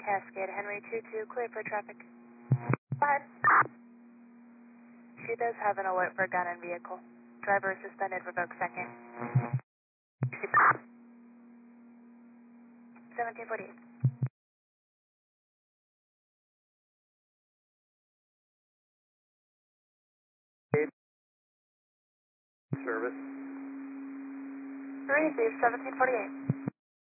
Cascade, Henry 22, clear for traffic. Go ahead. She does have an alert for gun and vehicle. Driver is suspended, revoke second. 1748. Service. 3, 1748.